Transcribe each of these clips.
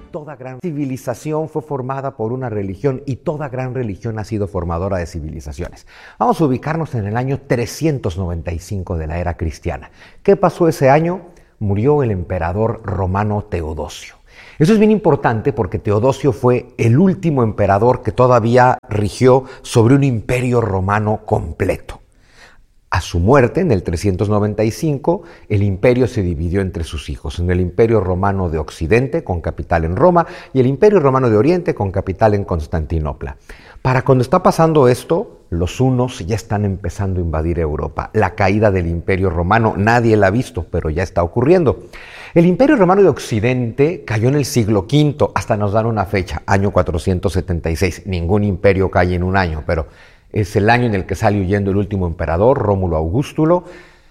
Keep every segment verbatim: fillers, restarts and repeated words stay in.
toda gran civilización fue formada por una religión y toda gran religión ha sido formadora de civilizaciones. Vamos a ubicarnos en el año trescientos noventa y cinco de la era cristiana. ¿Qué pasó ese año? Murió el emperador romano Teodosio. Eso es bien importante porque Teodosio fue el último emperador que todavía rigió sobre un imperio romano completo. A su muerte, en el trescientos noventa y cinco, el imperio se dividió entre sus hijos, en el Imperio Romano de Occidente, con capital en Roma, y el Imperio Romano de Oriente, con capital en Constantinopla. Para cuando está pasando esto, los hunos ya están empezando a invadir Europa. La caída del Imperio Romano nadie la ha visto, pero ya está ocurriendo. El Imperio Romano de Occidente cayó en el siglo quinto, hasta nos dan una fecha, año cuatrocientos setenta y seis. Ningún imperio cae en un año, pero es el año en el que sale huyendo el último emperador, Rómulo Augustulo,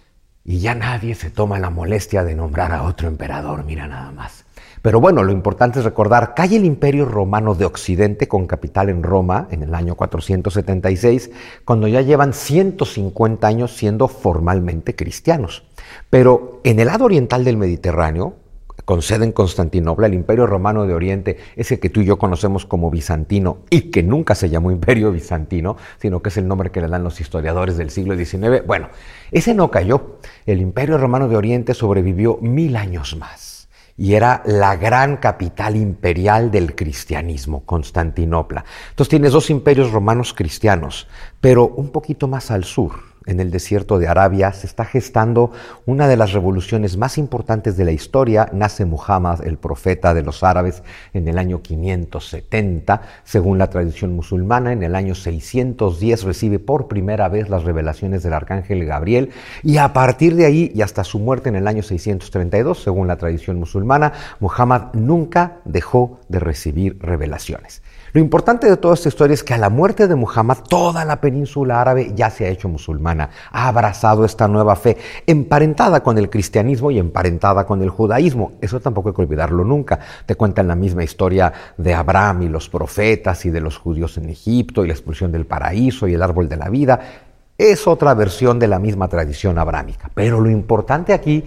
y ya nadie se toma la molestia de nombrar a otro emperador, mira nada más. Pero bueno, lo importante es recordar, cae el Imperio Romano de Occidente con capital en Roma en el año cuatrocientos setenta y seis, cuando ya llevan ciento cincuenta años siendo formalmente cristianos. Pero en el lado oriental del Mediterráneo, con sede en Constantinopla, el Imperio Romano de Oriente, ese que tú y yo conocemos como bizantino y que nunca se llamó Imperio Bizantino, sino que es el nombre que le dan los historiadores del siglo diecinueve. Bueno, ese no cayó. El Imperio Romano de Oriente sobrevivió mil años más y era la gran capital imperial del cristianismo, Constantinopla. Entonces tienes dos imperios romanos cristianos, pero un poquito más al sur, en el desierto de Arabia, se está gestando una de las revoluciones más importantes de la historia. Nace Muhammad, el profeta de los árabes, en el año quinientos setenta, según la tradición musulmana. En el año seiscientos diez recibe por primera vez las revelaciones del arcángel Gabriel, y a partir de ahí y hasta su muerte en el año seiscientos treinta y dos, según la tradición musulmana, Muhammad nunca dejó de recibir revelaciones. Lo importante de toda esta historia es que a la muerte de Muhammad, toda la península árabe ya se ha hecho musulmana, ha abrazado esta nueva fe, emparentada con el cristianismo y emparentada con el judaísmo. Eso tampoco hay que olvidarlo nunca. Te cuentan la misma historia de Abraham y los profetas y de los judíos en Egipto y la expulsión del paraíso y el árbol de la vida. Es otra versión de la misma tradición abrámica. Pero lo importante aquí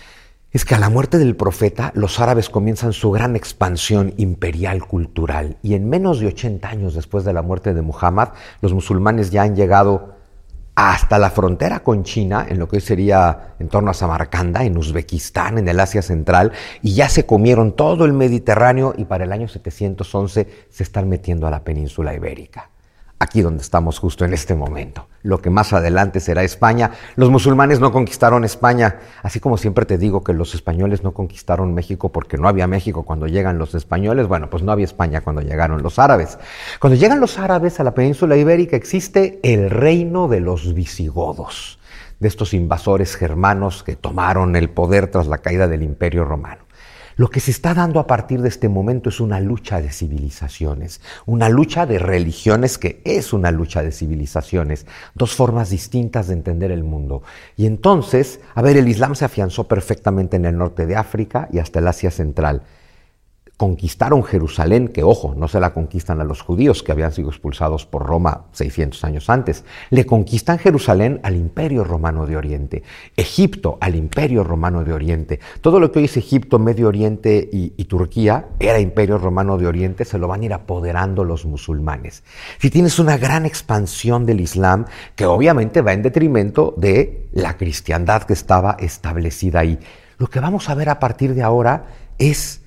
es que a la muerte del profeta, los árabes comienzan su gran expansión imperial cultural, y en menos de ochenta años después de la muerte de Muhammad, los musulmanes ya han llegado hasta la frontera con China, en lo que hoy sería en torno a Samarcanda, en Uzbekistán, en el Asia Central, y ya se comieron todo el Mediterráneo, y para el año setecientos once se están metiendo a la península ibérica. Aquí donde estamos justo en este momento. Lo que más adelante será España. Los musulmanes no conquistaron España, así como siempre te digo que los españoles no conquistaron México porque no había México cuando llegan los españoles. Bueno, pues no había España cuando llegaron los árabes. Cuando llegan los árabes a la península ibérica existe el reino de los visigodos, de estos invasores germanos que tomaron el poder tras la caída del Imperio Romano. Lo que se está dando a partir de este momento es una lucha de civilizaciones, una lucha de religiones que es una lucha de civilizaciones, dos formas distintas de entender el mundo. Y entonces, a ver, el Islam se afianzó perfectamente en el norte de África y hasta el Asia Central. Conquistaron Jerusalén, que ojo, no se la conquistan a los judíos que habían sido expulsados por Roma seiscientos años antes. Le conquistan Jerusalén al Imperio Romano de Oriente, Egipto al Imperio Romano de Oriente. Todo lo que hoy es Egipto, Medio Oriente y, y Turquía era Imperio Romano de Oriente, se lo van a ir apoderando los musulmanes. Si tienes una gran expansión del Islam, que obviamente va en detrimento de la cristiandad que estaba establecida ahí. Lo que vamos a ver a partir de ahora es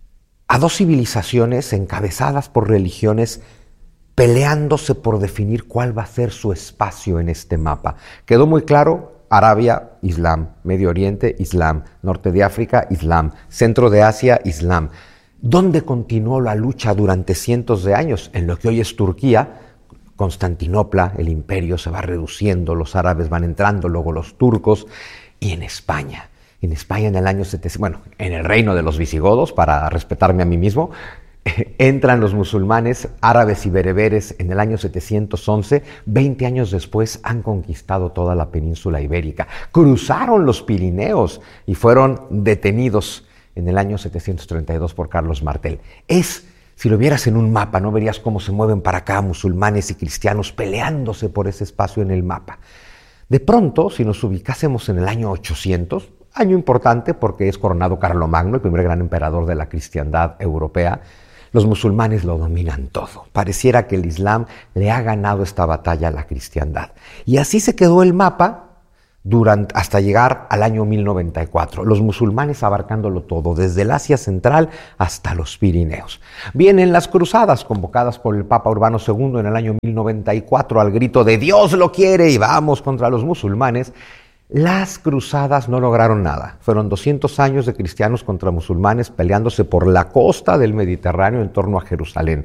a dos civilizaciones encabezadas por religiones peleándose por definir cuál va a ser su espacio en este mapa. Quedó muy claro: Arabia, Islam; Medio Oriente, Islam; Norte de África, Islam; Centro de Asia, Islam. ¿Dónde continuó la lucha durante cientos de años? En lo que hoy es Turquía. Constantinopla, el imperio se va reduciendo, los árabes van entrando, luego los turcos, y en España. En España en el año setecientos, bueno, en el reino de los visigodos, para respetarme a mí mismo, entran los musulmanes árabes y bereberes en el año setecientos once, veinte años después han conquistado toda la península ibérica, cruzaron los Pirineos y fueron detenidos en el año setecientos treinta y dos por Carlos Martel. Es, si lo vieras en un mapa, no verías cómo se mueven para acá musulmanes y cristianos peleándose por ese espacio en el mapa. De pronto, si nos ubicásemos en el año ochocientos, año importante porque es coronado Carlomagno, el primer gran emperador de la cristiandad europea. Los musulmanes lo dominan todo. Pareciera que el Islam le ha ganado esta batalla a la cristiandad. Y así se quedó el mapa durante, hasta llegar al año mil noventa y cuatro. Los musulmanes abarcándolo todo, desde el Asia Central hasta los Pirineos. Vienen las cruzadas convocadas por el Papa Urbano segundo en el año mil noventa y cuatro al grito de Dios lo quiere y vamos contra los musulmanes. Las cruzadas no lograron nada. Fueron doscientos años de cristianos contra musulmanes peleándose por la costa del Mediterráneo en torno a Jerusalén.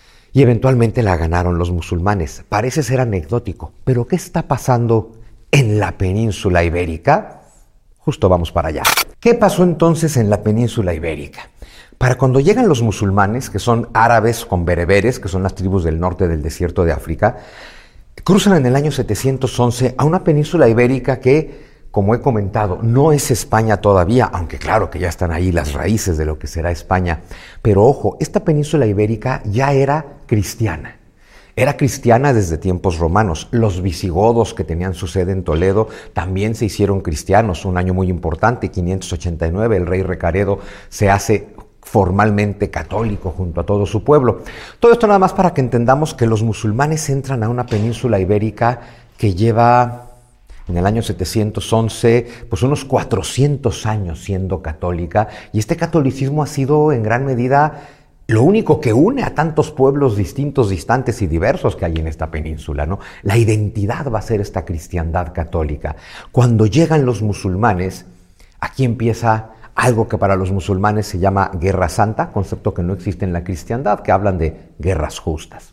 Y eventualmente la ganaron los musulmanes. Parece ser anecdótico, pero ¿qué está pasando en la península ibérica? Justo vamos para allá. ¿Qué pasó entonces en la península ibérica? Para cuando llegan los musulmanes, que son árabes con bereberes, que son las tribus del norte del desierto de África, cruzan en el año setecientos once a una península ibérica que, como he comentado, no es España todavía, aunque claro que ya están ahí las raíces de lo que será España. Pero ojo, esta península ibérica ya era cristiana. Era cristiana desde tiempos romanos. Los visigodos que tenían su sede en Toledo también se hicieron cristianos. Un año muy importante, quinientos ochenta y nueve, el rey Recaredo se hace formalmente católico junto a todo su pueblo. Todo esto nada más para que entendamos que los musulmanes entran a una península ibérica que lleva en el año setecientos once pues unos cuatrocientos años siendo católica, y este catolicismo ha sido en gran medida lo único que une a tantos pueblos distintos, distantes y diversos que hay en esta península, ¿no? La identidad va a ser esta cristiandad católica. Cuando llegan los musulmanes, aquí empieza algo que para los musulmanes se llama Guerra Santa, concepto que no existe en la cristiandad, que hablan de guerras justas.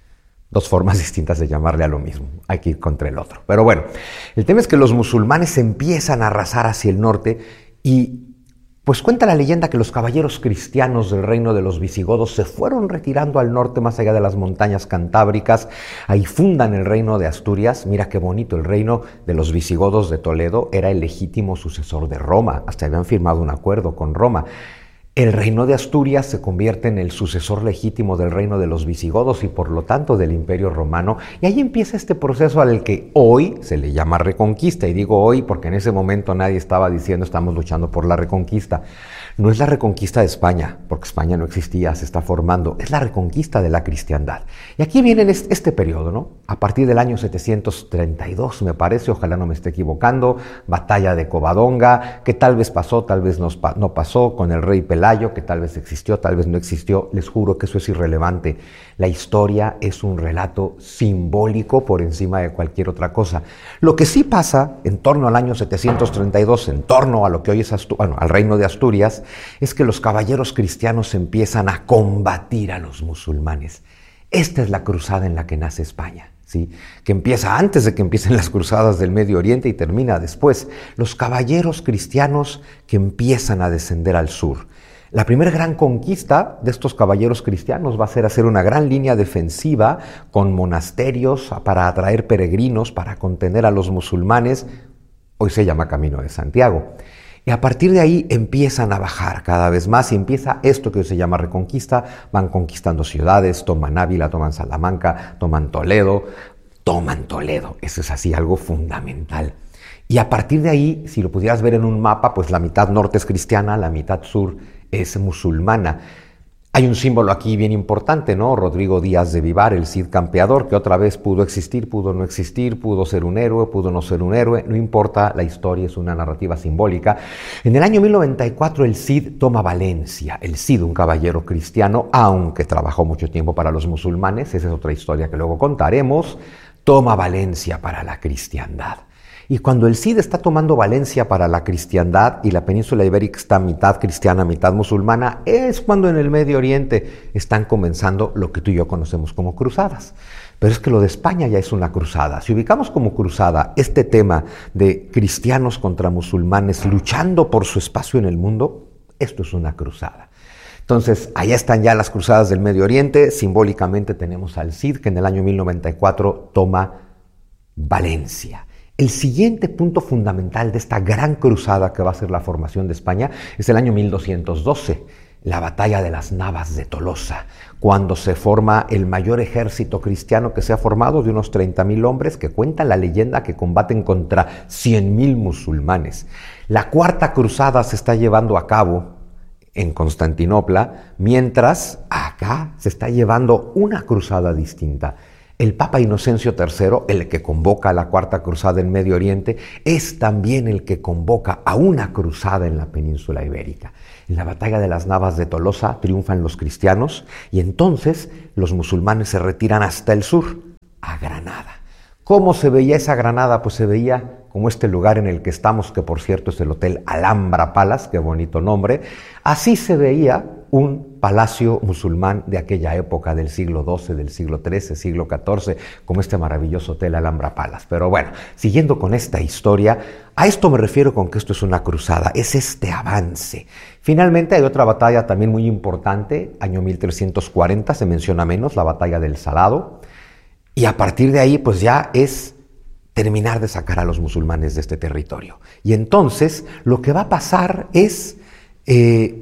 Dos formas distintas de llamarle a lo mismo, hay que ir contra el otro. Pero bueno, el tema es que los musulmanes empiezan a arrasar hacia el norte y pues cuenta la leyenda que los caballeros cristianos del reino de los visigodos se fueron retirando al norte más allá de las montañas cantábricas. Ahí fundan el reino de Asturias. Mira qué bonito, el reino de los visigodos de Toledo era el legítimo sucesor de Roma. Hasta habían firmado un acuerdo con Roma. El reino de Asturias se convierte en el sucesor legítimo del reino de los visigodos y por lo tanto del Imperio Romano. Y ahí empieza este proceso al que hoy se le llama reconquista. Y digo hoy porque en ese momento nadie estaba diciendo estamos luchando por la reconquista. No es la reconquista de España, porque España no existía, se está formando. Es la reconquista de la cristiandad. Y aquí viene este, este periodo, ¿no? A partir del año setecientos treinta y dos, me parece, ojalá no me esté equivocando, batalla de Covadonga, que tal vez pasó, tal vez no, no pasó, con el rey Pelayo, que tal vez existió, tal vez no existió. Les juro que eso es irrelevante. La historia es un relato simbólico por encima de cualquier otra cosa. Lo que sí pasa en torno al año setecientos treinta y dos, en torno a lo que hoy es Astu- bueno, al reino de Asturias, es que los caballeros cristianos empiezan a combatir a los musulmanes. Esta es la cruzada en la que nace España, ¿sí? Que empieza antes de que empiecen las cruzadas del Medio Oriente y termina después. Los caballeros cristianos que empiezan a descender al sur. La primera gran conquista de estos caballeros cristianos va a ser hacer una gran línea defensiva con monasterios para atraer peregrinos, para contener a los musulmanes. Hoy se llama Camino de Santiago. Y a partir de ahí empiezan a bajar cada vez más y empieza esto que hoy se llama reconquista. Van conquistando ciudades, toman Ávila, toman Salamanca, toman Toledo, toman Toledo. Eso es así, algo fundamental. Y a partir de ahí, si lo pudieras ver en un mapa, pues la mitad norte es cristiana, la mitad sur es musulmana. Hay un símbolo aquí bien importante, ¿no? Rodrigo Díaz de Vivar, el Cid campeador, que otra vez pudo existir, pudo no existir, pudo ser un héroe, pudo no ser un héroe, no importa, la historia es una narrativa simbólica. En el año mil noventa y cuatro el Cid toma Valencia, el Cid, un caballero cristiano, aunque trabajó mucho tiempo para los musulmanes, esa es otra historia que luego contaremos, toma Valencia para la cristiandad. Y cuando el Cid está tomando Valencia para la cristiandad y la península ibérica está mitad cristiana, mitad musulmana, es cuando en el Medio Oriente están comenzando lo que tú y yo conocemos como cruzadas. Pero es que lo de España ya es una cruzada. Si ubicamos como cruzada este tema de cristianos contra musulmanes luchando por su espacio en el mundo, esto es una cruzada. Entonces, allá están ya las cruzadas del Medio Oriente. Simbólicamente tenemos al Cid, que en el año mil noventa y cuatro toma Valencia. El siguiente punto fundamental de esta gran cruzada que va a ser la formación de España es el año mil doscientos doce. la batalla de las Navas de Tolosa, cuando se forma el mayor ejército cristiano que se ha formado, de unos treinta mil hombres, que cuenta la leyenda que combaten contra cien mil musulmanes. La Cuarta Cruzada se está llevando a cabo en Constantinopla, mientras acá se está llevando una cruzada distinta. El Papa Inocencio tercero, el que convoca a la Cuarta Cruzada en Medio Oriente, es también el que convoca a una cruzada en la península ibérica. En la batalla de las Navas de Tolosa triunfan los cristianos y entonces los musulmanes se retiran hasta el sur, a Granada. ¿Cómo se veía esa Granada? Pues se veía como este lugar en el que estamos, que por cierto es el Hotel Alhambra Palace, qué bonito nombre. Así se veía un palacio musulmán de aquella época, del siglo doce, del siglo trece, siglo catorce, como este maravilloso Hotel Alhambra Palace. Pero bueno, siguiendo con esta historia, a esto me refiero con que esto es una cruzada, es este avance. Finalmente hay otra batalla también muy importante, año mil trescientos cuarenta, se menciona menos, la batalla del Salado, y a partir de ahí pues ya es terminar de sacar a los musulmanes de este territorio. Y entonces lo que va a pasar es eh,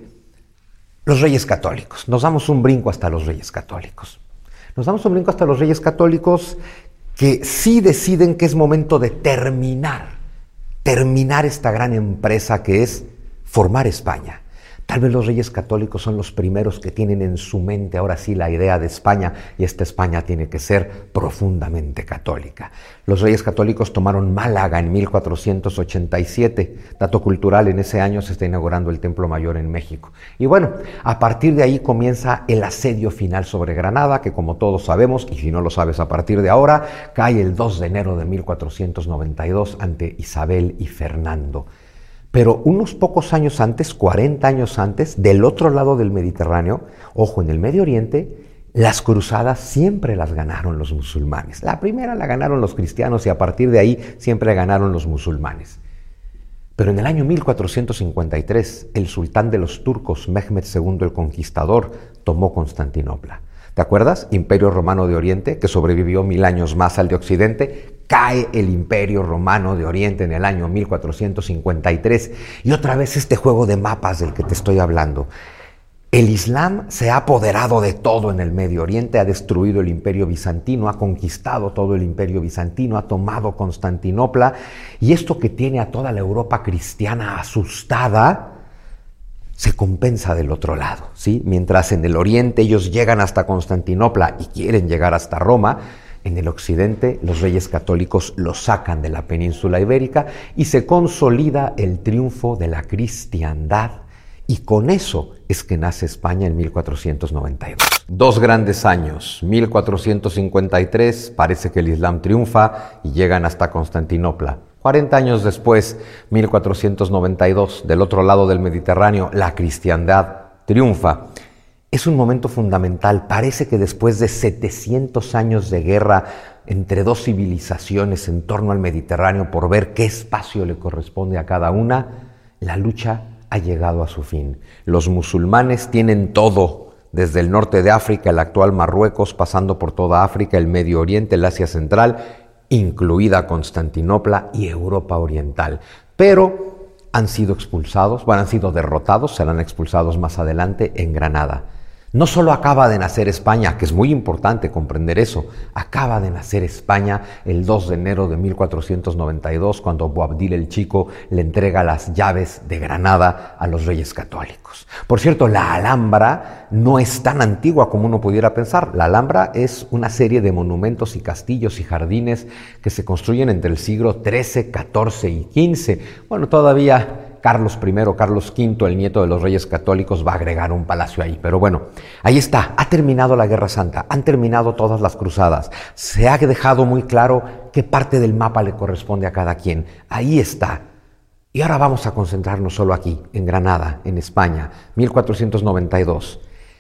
los Reyes Católicos. Nos damos un brinco hasta los Reyes Católicos. Nos damos un brinco hasta los Reyes Católicos que sí deciden que es momento de terminar, terminar esta gran empresa que es formar España. Tal vez los Reyes Católicos son los primeros que tienen en su mente ahora sí la idea de España, y esta España tiene que ser profundamente católica. Los Reyes Católicos tomaron Málaga en mil cuatrocientos ochenta y siete. Dato cultural, en ese año se está inaugurando el Templo Mayor en México. Y bueno, a partir de ahí comienza el asedio final sobre Granada, que como todos sabemos, y si no lo sabes a partir de ahora, cae el dos de enero de mil cuatrocientos noventa y dos ante Isabel y Fernando. Pero unos pocos años antes, cuarenta años antes, del otro lado del Mediterráneo, ojo, en el Medio Oriente, las cruzadas siempre las ganaron los musulmanes. La primera la ganaron los cristianos y a partir de ahí siempre ganaron los musulmanes. Pero en el año mil cuatrocientos cincuenta y tres, el sultán de los turcos, Mehmed segundo el Conquistador, tomó Constantinopla. ¿Te acuerdas? Imperio Romano de Oriente, que sobrevivió mil años más al de Occidente. Cae el Imperio Romano de Oriente en el año mil cuatrocientos cincuenta y tres. Y otra vez este juego de mapas del que te estoy hablando. El Islam se ha apoderado de todo en el Medio Oriente, ha destruido el Imperio Bizantino, ha conquistado todo el Imperio Bizantino, ha tomado Constantinopla. Y esto que tiene a toda la Europa cristiana asustada, se compensa del otro lado, ¿sí? Mientras en el Oriente ellos llegan hasta Constantinopla y quieren llegar hasta Roma, en el Occidente los Reyes Católicos los sacan de la península ibérica y se consolida el triunfo de la cristiandad. Y con eso es que nace España en mil cuatrocientos noventa y dos. Dos grandes años, mil cuatrocientos cincuenta y tres, parece que el Islam triunfa y llegan hasta Constantinopla. cuarenta años después, mil cuatrocientos noventa y dos, del otro lado del Mediterráneo, la cristiandad triunfa. Es un momento fundamental. Parece que después de setecientos años de guerra entre dos civilizaciones en torno al Mediterráneo por ver qué espacio le corresponde a cada una, la lucha ha llegado a su fin. Los musulmanes tienen todo, desde el norte de África, el actual Marruecos, pasando por toda África, el Medio Oriente, el Asia Central, incluida Constantinopla y Europa Oriental. Pero han sido expulsados, bueno, han sido derrotados, serán expulsados más adelante en Granada. No solo acaba de nacer España, que es muy importante comprender eso, acaba de nacer España el dos de enero de mil cuatrocientos noventa y dos, cuando Boabdil el Chico le entrega las llaves de Granada a los Reyes Católicos. Por cierto, la Alhambra no es tan antigua como uno pudiera pensar. La Alhambra es una serie de monumentos y castillos y jardines que se construyen entre el siglo trece, catorce y quince. Bueno, todavía Carlos primero, Carlos quinto, el nieto de los Reyes Católicos, va a agregar un palacio ahí. Pero bueno, ahí está, ha terminado la Guerra Santa, han terminado todas las cruzadas. Se ha dejado muy claro qué parte del mapa le corresponde a cada quien. Ahí está. Y ahora vamos a concentrarnos solo aquí, en Granada, en España, mil cuatrocientos noventa y dos.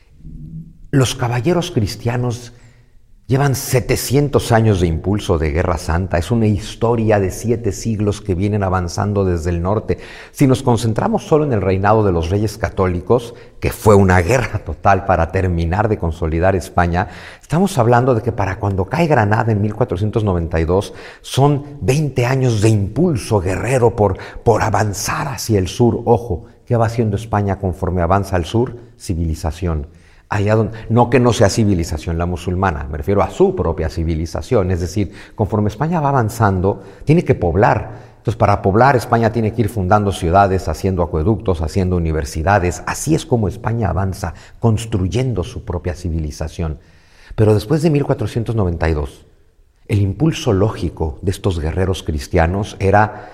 Los caballeros cristianos llevan setecientos años de impulso de Guerra Santa. Es una historia de siete siglos que vienen avanzando desde el norte. Si nos concentramos solo en el reinado de los Reyes Católicos, que fue una guerra total para terminar de consolidar España, estamos hablando de que para cuando cae Granada en mil cuatrocientos noventa y dos son veinte años de impulso guerrero por, por avanzar hacia el sur. Ojo, ¿Qué va haciendo España conforme avanza al sur? Civilización. Allá donde, no que no sea civilización la musulmana, me refiero a su propia civilización, es decir, conforme España va avanzando, tiene que poblar. Entonces, para poblar, España tiene que ir fundando ciudades, haciendo acueductos, haciendo universidades. Así es como España avanza, construyendo su propia civilización. Pero después de mil cuatrocientos noventa y dos, el impulso lógico de estos guerreros cristianos era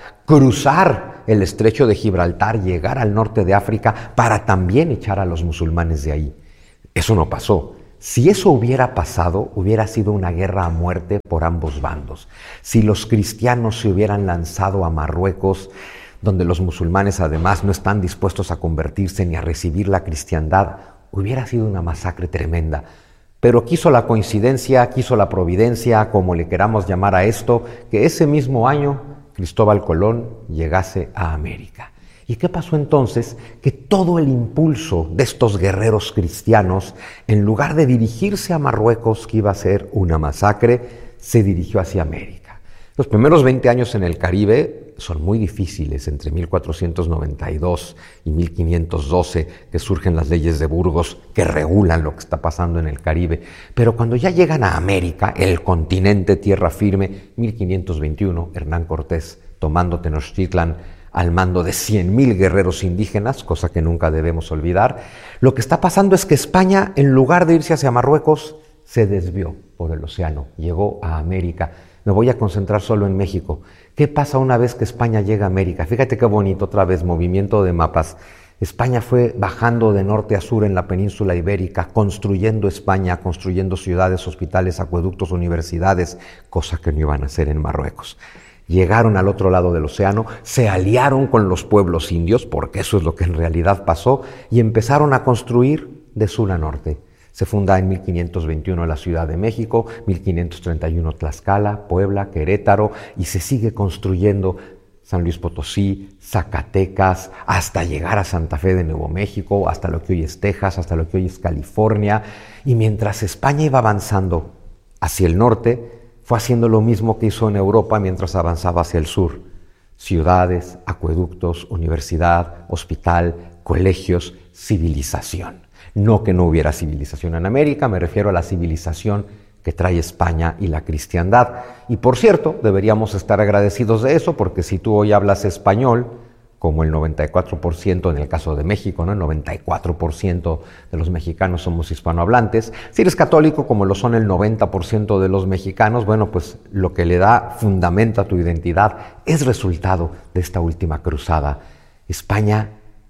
cruzar el estrecho de Gibraltar, llegar al norte de África para también echar a los musulmanes de ahí. Eso no pasó. Si eso hubiera pasado, hubiera sido una guerra a muerte por ambos bandos. Si los cristianos se hubieran lanzado a Marruecos, donde los musulmanes además no están dispuestos a convertirse ni a recibir la cristiandad, hubiera sido una masacre tremenda. Pero quiso la coincidencia, quiso la providencia, como le queramos llamar a esto, que ese mismo año Cristóbal Colón llegase a América. ¿Y qué pasó entonces? Que todo el impulso de estos guerreros cristianos, en lugar de dirigirse a Marruecos, que iba a ser una masacre, se dirigió hacia América. Los primeros veinte años en el Caribe son muy difíciles, entre mil cuatrocientos noventa y dos y mil quinientos doce, que surgen las leyes de Burgos que regulan lo que está pasando en el Caribe. Pero cuando ya llegan a América, el continente tierra firme, mil quinientos veintiuno, Hernán Cortés tomando Tenochtitlan, al mando de cien mil guerreros indígenas, cosa que nunca debemos olvidar. Lo que está pasando es que España, en lugar de irse hacia Marruecos, se desvió por el océano, llegó a América. Me voy a concentrar solo en México. ¿Qué pasa una vez que España llega a América? Fíjate qué bonito, otra vez, movimiento de mapas. España fue bajando de norte a sur en la península ibérica, construyendo España, construyendo ciudades, hospitales, acueductos, universidades, cosa que no iban a hacer en Marruecos. Llegaron al otro lado del océano, se aliaron con los pueblos indios, porque eso es lo que en realidad pasó, y empezaron a construir de sur a norte. Se funda en mil quinientos veintiuno la Ciudad de México, mil quinientos treinta y uno Tlaxcala, Puebla, Querétaro, y se sigue construyendo San Luis Potosí, Zacatecas, hasta llegar a Santa Fe de Nuevo México, hasta lo que hoy es Texas, hasta lo que hoy es California. Y mientras España iba avanzando hacia el norte, fue haciendo lo mismo que hizo en Europa mientras avanzaba hacia el sur. Ciudades, acueductos, universidad, hospital, colegios, civilización. No que no hubiera civilización en América, me refiero a la civilización que trae España y la cristiandad. Y por cierto, deberíamos estar agradecidos de eso, porque si tú hoy hablas español, como el noventa y cuatro por ciento en el caso de México, ¿no? El noventa y cuatro por ciento de los mexicanos somos hispanohablantes. Si eres católico, como lo son el noventa por ciento de los mexicanos, bueno, pues lo que le da fundamento a tu identidad es resultado de esta última cruzada. España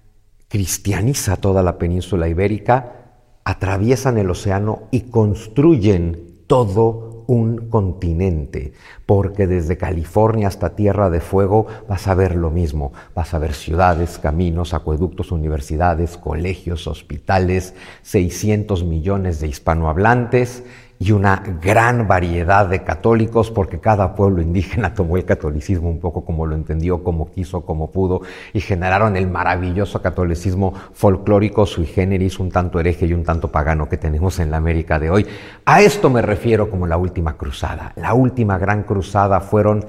cristianiza toda la península ibérica, atraviesan el océano y construyen todo un continente, porque desde California hasta Tierra de Fuego vas a ver lo mismo, vas a ver ciudades, caminos, acueductos, universidades, colegios, hospitales, seiscientos millones de hispanohablantes y una gran variedad de católicos, porque cada pueblo indígena tomó el catolicismo un poco como lo entendió, como quiso, como pudo, y generaron el maravilloso catolicismo folclórico sui generis, un tanto hereje y un tanto pagano que tenemos en la América de hoy. A esto me refiero como la última cruzada. La última gran cruzada fueron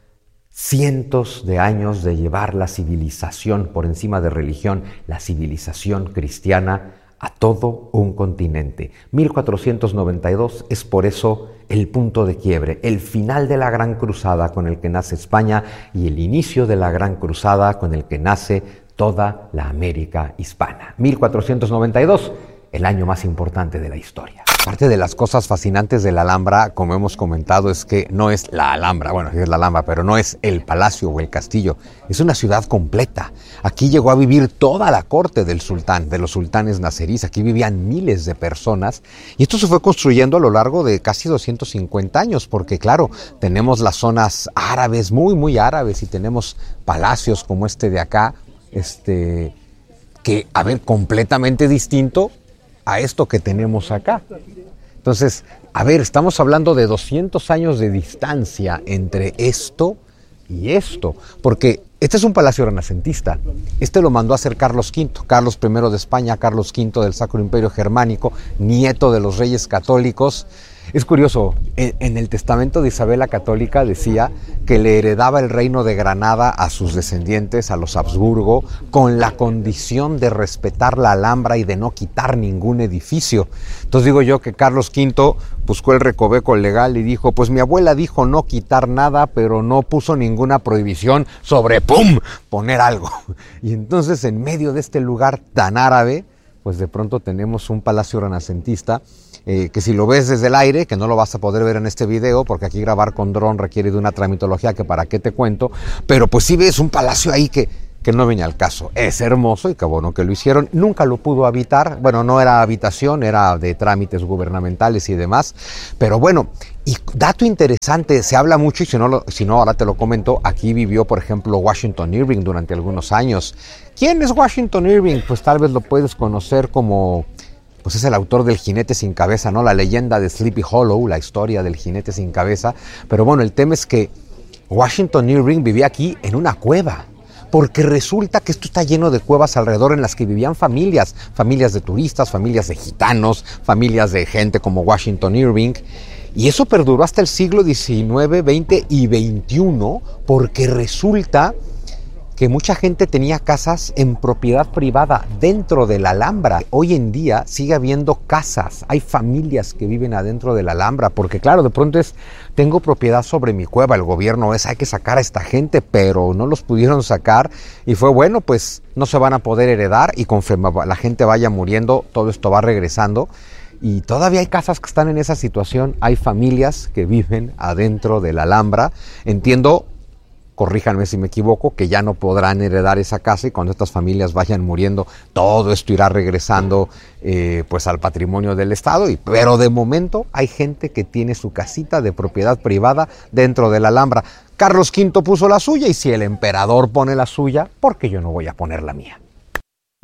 cientos de años de llevar la civilización por encima de religión, la civilización cristiana, a todo un continente. mil cuatrocientos noventa y dos es por eso el punto de quiebre, el final de la Gran Cruzada con el que nace España y el inicio de la Gran Cruzada con el que nace toda la América hispana. mil cuatrocientos noventa y dos, el año más importante de la historia. Parte de las cosas fascinantes de la Alhambra, como hemos comentado, es que no es la Alhambra, bueno, es la Alhambra, pero no es el palacio o el castillo, es una ciudad completa. Aquí llegó a vivir toda la corte del sultán, de los sultanes naceríes, aquí vivían miles de personas, y esto se fue construyendo a lo largo de casi doscientos cincuenta años, porque claro, tenemos las zonas árabes, muy, muy árabes, y tenemos palacios como este de acá, este, que, a ver, completamente distinto a esto que tenemos acá. Entonces, a ver, estamos hablando de doscientos años de distancia entre esto y esto, porque este es un palacio renacentista. Este lo mandó a hacer Carlos quinto, Carlos primero de España, Carlos quinto del Sacro Imperio Germánico, nieto de los reyes católicos. Es curioso, en, en el testamento de Isabel la Católica decía que le heredaba el reino de Granada a sus descendientes, a los Habsburgo, con la condición de respetar la Alhambra y de no quitar ningún edificio. Entonces digo yo que Carlos quinto buscó el recoveco legal y dijo, pues mi abuela dijo no quitar nada, pero no puso ninguna prohibición sobre ¡pum!, poner algo. Y entonces en medio de este lugar tan árabe, pues de pronto tenemos un palacio renacentista eh, que si lo ves desde el aire, que no lo vas a poder ver en este video, porque aquí grabar con dron requiere de una tramitología que para qué te cuento, pero pues sí ves un palacio ahí que, que no viene al caso. Es hermoso y qué bueno que lo hicieron. Nunca lo pudo habitar, bueno, no era habitación, era de trámites gubernamentales y demás, pero bueno. Y dato interesante, se habla mucho, y si no, lo, si no ahora te lo comento, aquí vivió, por ejemplo, Washington Irving durante algunos años. ¿Quién es Washington Irving? Pues tal vez lo puedes conocer como, pues es el autor del Jinete sin Cabeza, ¿no? La leyenda de Sleepy Hollow, la historia del Jinete sin Cabeza. Pero bueno, el tema es que Washington Irving vivía aquí en una cueva, porque resulta que esto está lleno de cuevas alrededor en las que vivían familias, familias de turistas, familias de gitanos, familias de gente como Washington Irving. Y eso perduró hasta el siglo diecinueve, veinte y veintiuno, porque resulta que mucha gente tenía casas en propiedad privada dentro de la Alhambra. Hoy en día sigue habiendo casas, hay familias que viven adentro de la Alhambra, porque claro, de pronto es, tengo propiedad sobre mi cueva, el gobierno es, hay que sacar a esta gente, pero no los pudieron sacar y fue bueno, pues no se van a poder heredar y conforme la gente vaya muriendo, todo esto va regresando. Y todavía hay casas que están en esa situación, hay familias que viven adentro de la Alhambra. Entiendo, corríjanme si me equivoco, que ya no podrán heredar esa casa y cuando estas familias vayan muriendo, todo esto irá regresando eh, pues al patrimonio del Estado. Y, pero de momento hay gente que tiene su casita de propiedad privada dentro de la Alhambra. Carlos quinto puso la suya y si el emperador pone la suya, ¿por qué yo no voy a poner la mía?